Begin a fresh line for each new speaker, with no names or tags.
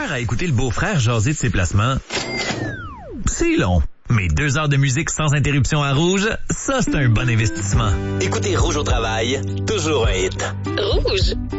heure à écouter le beau-frère jaser de ses placements, c'est long. Mais 2 heures de musique sans interruption à Rouge, ça c'est un bon investissement.
Écoutez Rouge au travail, toujours un hit.
Rouge.